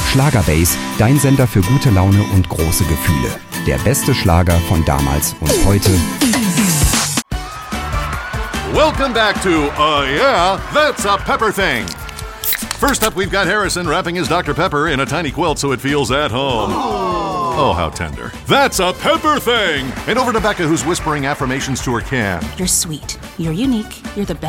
Schlagerbase, dein Sender für gute Laune und große Gefühle. Der beste Schlager von damals und heute. Welcome back to Yeah, That's a Pepper Thing. First up, we've got Harrison wrapping his Dr. Pepper in a tiny quilt so it feels at home. Oh, how tender. That's a Pepper Thing! And over to Becca, who's whispering affirmations to her can. You're sweet. You're unique. You're the best.